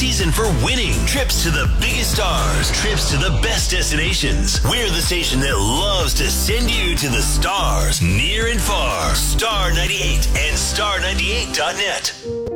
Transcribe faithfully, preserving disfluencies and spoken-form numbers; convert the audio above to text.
season for winning. Trips to the biggest stars. Trips to the best destinations. We're the station that loves to send you to the stars, near and far. Star ninety-eight and star ninety-eight dot net.